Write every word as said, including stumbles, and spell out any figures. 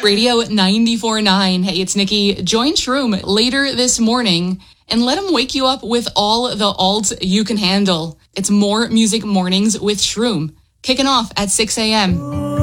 Radio ninety-four point nine. Hey, it's Nikki. Join Shroom later this morning and let him wake you up with all the alts you can handle. It's More Music Mornings with Shroom, kicking off at six a.m.